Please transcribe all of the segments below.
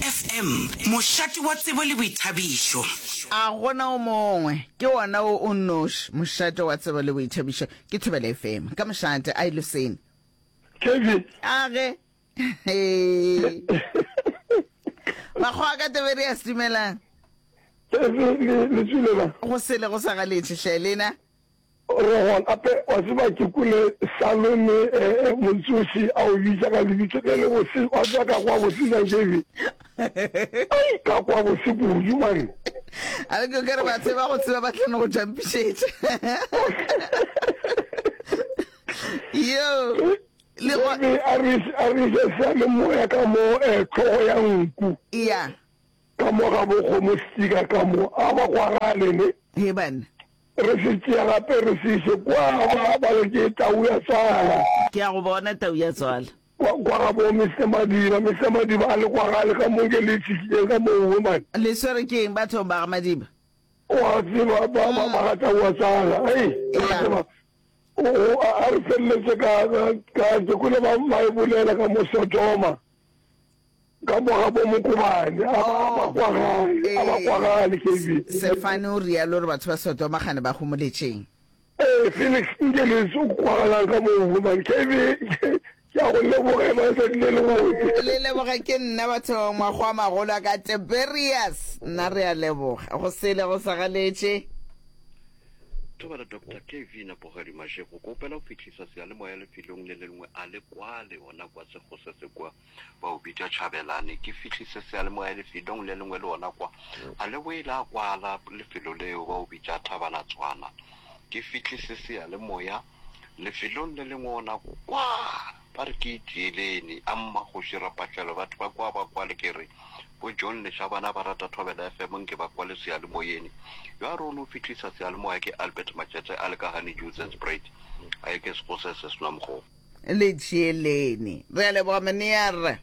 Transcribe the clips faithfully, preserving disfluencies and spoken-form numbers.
F M mošate wa tsebo le boithabišo. A gona o mongwe ke wona o o nnoši mošate wa tsebo le boithabišo ke Thobela F M ka mošate a iloseni Kevin age makgwa ka tebere ya stimelang le tsulela go sele go sa galetše hlelena re gona ape wa tseba ke kule salone montsoši a o bitsa ka lebitso le le botse wa tswa ka kwa botse na Kevin ai ka kwa botse kudu man a le ke re ba tseba go tseba ba tlhano go jampišetša yo le go a re sa le moya ka mo tlhogo ya nku ya ka mo ga bokgomo stika ka mo a ba kwagale ne he bana re se tšea gape re se ise kwa ba ba le ke tau ya tsala ke a go bona tau ya tswala kwa ga bo Mister Madiba Mister Madiba a le kwagale ka mo ke le tšhile ka mo man le swere ke eng batho ba ga Madiba wa tseba ba ba ba tau ya tsala ei o a re felletse ka ka ke kule ba mai bolela ka mo Sodoma ka mo ga bo Mokobane a ba kwagale a ba kwagale ke bi se fane o rialo re batho ba Sodoma gane ba gomoletšeng eh Felix ngele su kwagala ka mo man ke bi ya go leboga ba se le le le leboga ke nna batho magwa magolo ka Tiberius nna re a leboga go sele go sa galetše Tobala Doctor K V na Bogadi Mashego go pela o fitlhisa se le moya le filong le lengwe a le kwale ona kwa se go se se kwa ba o bitsa Chabelane ke fitlhisa se le moya le filong le lengwe le ona kwa a le boela kwala le filo leo ba o bitsa Thabana Tswana ke fitlhisa se le moya le filong le lengwe ona kwa ba re ke tšelene a mma go shira patlelo batho ba kwa ba kwa le kere bo John le Shabana ba rata Thobela F M nke ba kwa le se le moyeni yo a rona o fitlhisa se le moya ke Albert Machete a le ka Honey Juice and Sprite a e ke se go se se sna mgo le tšelene re a leboga meneara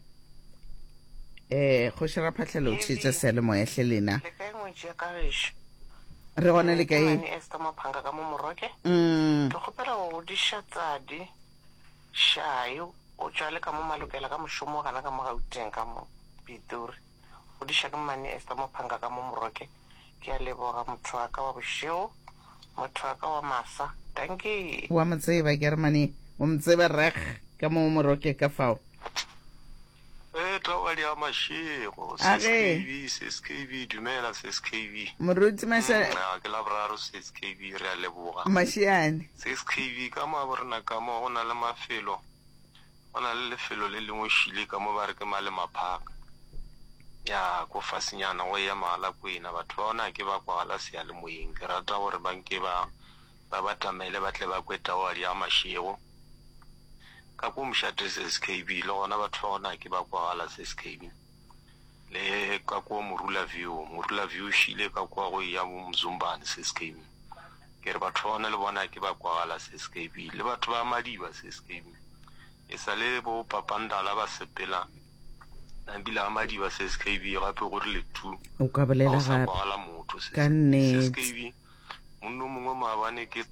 eh go shira patlelo tšitša se le moya hlelena le ka engwe tšea ka gešo re gona le kae mane Esther Maphanga ka mo Moroke mm ke kgopela go diša tsadi shayo o tšwa le ka mo Malokela ka mošomo gana ka mo Gauteng ka mo Pitori o diša ke mane Esther Maphanga ka mo Moroke ke a leboga motho wa ka wa bošego motho wa ka wa masa tanki wa motseba ke re mane o motseba reg ka mo Moroke ka fao eh tawali ya mashego Age. S K V S K V dumela S K V moruti masha na ke la braro S K V re a leboga mashiane S K V ka mo borna ka mo ona le mafelo ona le lefelo le lengwe shile ka mo ba re ke male maphaka ya go fasinyana go ya mala kwena batho ba ona ke ba kwala se ya le moyeng ke rata gore banke ba ba batamele ba tle ba kweta wa ya mashego ka go mshate S K V le gona batho ba ona ke ba kwala S K V le ka go Morula View Morula View shile ka kwa go ya Mzumbane S K V ke re batho bona le bona ke ba kwala S K V le batho ba Madiba S K V e sale bo papandala ba sepela na bila Madiba S K V gape gore le tu o ka bolela ga ga kwala motho ka nnete. S K V munno mongwe maabane ke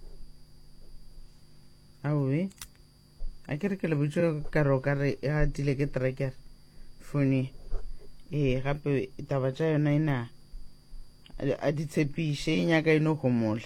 awe a ke re ke le botso ka ro ka re ya dile ke tracker phone eh gape taba tša yona ina a di tshepiše e nyaka eno go mola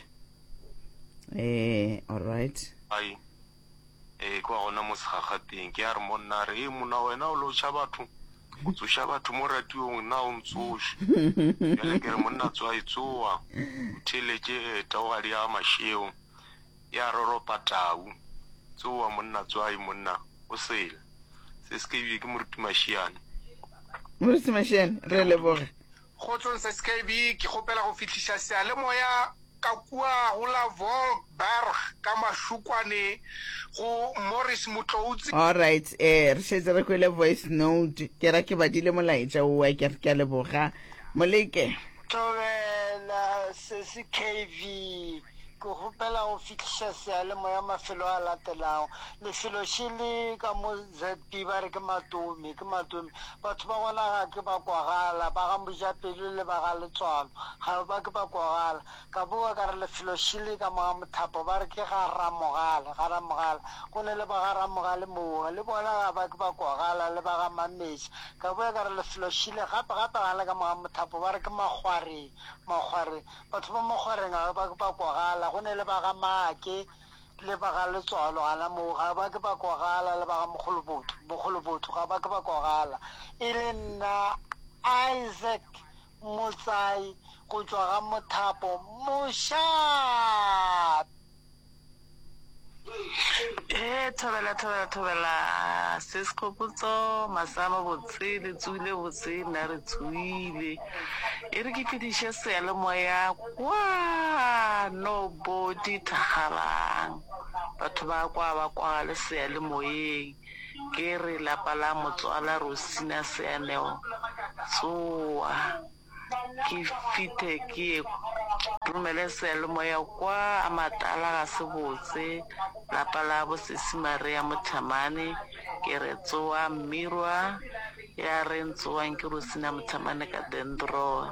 eh all right ai e kwa gona mo segagateng ke a re monna re e mona wena o lo tšha batho go tsoša batho mo radiong na o ntsoše le ke re monna tswa itsoa o theletše tawadi ya masheo ya roropa tau tsoa monna tswa i monna o sele se S K V ke moruti mashiane moruti mashiane re leboga go tsong S K V ke gopela go fitlhisa se le moya ka kua go la Volberg ka Mashukwane go Morris Motloutsi all right eh re shetse re kwele voice note ke ra ke badile molaetša o wa ke re ke a leboga moleke Tobela S K V ke gopela go fitlhisa sealemoya mafelo a latelang lefelo šele ka mo Z B ba re ke Matomi ke Matomi batho ba gona ga ke ba kwagala ba ga Mojapelo le ba ga Letswalo ga ba ke ba kwagala ka boa ka re lefelo šele ka moga Mothapo ba re ke ga Ramogala ga Ramogala go ne le ba ga Ramogale moo le bona ga ba ke ba kwagala le ba ga Mameši ka boa ka re lefelo šele gape gape ga le ka moga Mothapo ba re ke Magware Magware batho ba Magwareng ga ba ke ba kwagala go ne le ba ga Make le ba ga Letswalo gana moo ga ba ke ba kwagala le ba ga Mogolobotho Mogolobotho ga ba ke ba kwagala e le nna Isaac Motsai go tswa ga Mothapo Moshat Eh thobela thobela thobela Seskopotso masama botse le tsule botse na re tsuile e re ke fedishe sealemoya kwa nobody thagalang batho ba kwa ba kwa le sealemoyeng ke re lapa la Motswala Rosina Seaneo tsoa ke fite ke rumele sealemoya kwa Amatala ga sebotse lapa la bo Sesimare ya Mothamane ke re tsoa Mmirwa ya re ntsoang ke Rosina Mothamane ka Dendro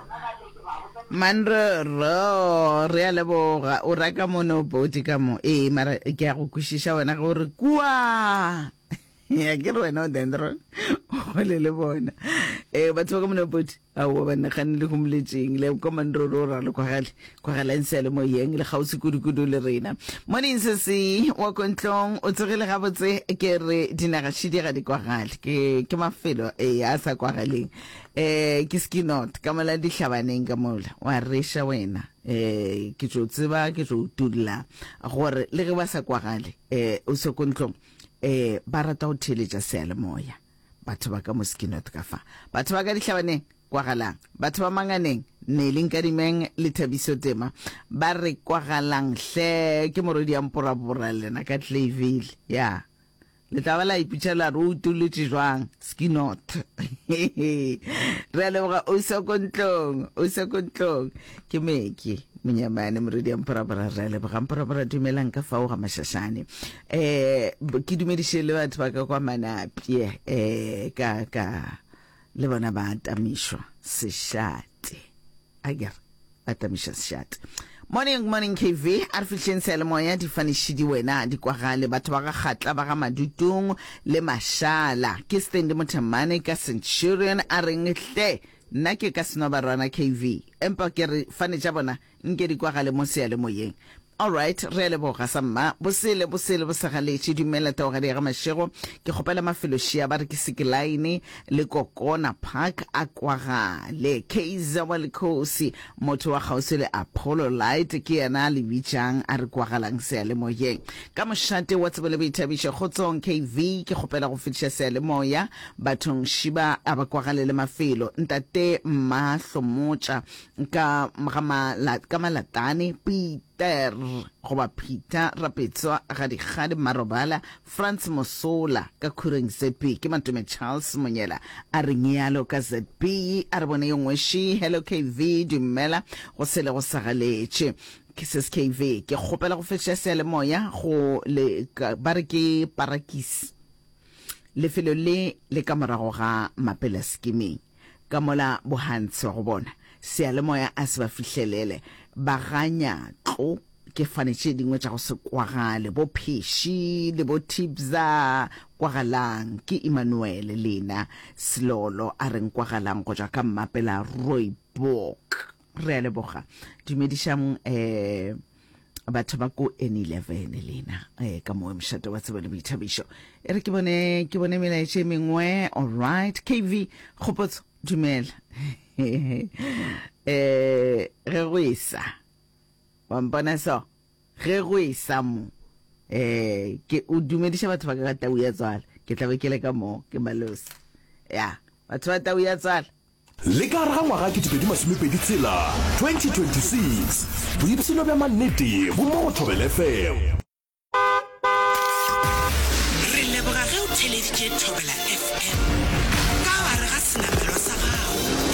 Mandro ro re a leboga o raka mono boti ka mo eh mara ke a go kwishisha wena gore kwa ya ke re wena o Dendro o le le bona eh batho ba mono boti a o ba nagane le humletseng le ko Mandro ro ra le kwa gale kwa gale nsele mo yeng le gausi kudu le rena morning sesi wa kontlong o tsogile ga botse ke re dinaga shidi ga di kwa gale ke ke mafelo eh a sa kwa galeng eh ke skinot ka mala di hlabaneng ka mola wa resha wena eh ke tlo tseba ke tlo tulla gore le ge ba sa kwa gale eh o se kontlong eh ba rata ho theletša sealemoya batho ba ka moskinot ka fa batho ba ka di hlabaneng kwa galang batho ba manganeng ne leng ka dimeng le Thabiso Tema ba re kwa galang hle ke morodi ya mpora bora lena ka Clayville ya le tla bala ipitšela rutu le tšjwang skinot re le ga o se kontlong o se kontlong ke meke Mnyamane moredi ya mpora bora re le ga mpora bora dumelang ka fao ga mashashane eh ke dumedishe le batho ba ka kwa Manapi eh ka ka le bona ba tamishwa seshate agar atamisha seshate morning morning K V artificial sealemoya di fanishidi wena di kwa gale batho ba ga khatla ba ga Madutung le Mashala ke Stende Mothamane ka Centurion a reng hle nna ke ka seno barana K V empa ke re fane ja bona nke di kwa gale mo sealemoyeng. All right, re le boga samma bosele bosele bosagaletse dumela taoga di ga Mashego ke gopela mafelo shia ba re ke Sikiline le Kokona Park a kwagale Kaizer wa Lekhosi motho wa gausi le Apollo Light ke yana le bitšang a re kwagalang sealemoyeng ka moshate wa tsebele boithabišo gotsong K V ke gopela go fitša sealemoya bathong shiba a ba kwagale le mafelo ntate Mahlomotša ka ka Malatane Peter go ba Peter Rapetswa ga di gade Marobala France Mosola ka Khureng Z P ke Matume Charles Monyela a re nyalo ka Z P a re bone yongwe shi hello K V dumela go sele go sagaletse ke S K V ke gopela go fetša sealemoya go le ba re ke Parakis lefelo le le ka morago ga Mapela skimming ka mola bohantsho go bona sealemoya a se ba fihlelele ba ganya tlo ke fanetse dingwe tša go se kwagale bo Pheši le bo Tipsa kwagalang ke Emmanuel lena Silolo a reng kwagalang go tšwa ka Mapela Rooibok re a leboga dumedišang eh batho ba ko N eleven lena eh ka mo mshato wa tsebele boithabišo e re ke bone ke bone melaetše mengwe. All right K V gopotso dumela eh re go isa wa mpona so re go isa mo eh ke o dumedisha batho ba ka Tau ya Tswala ke tla be ke le ka mo ke malosi ya batho ba Tau ya Tswala le ka ra ngwaga ke tshepedi masomepedi tsela twenty twenty-six boipsino bja mannete bo mo go Thobela F M re leboga ge o theleditše Thobela F M ka gare ga senamelo sa gago.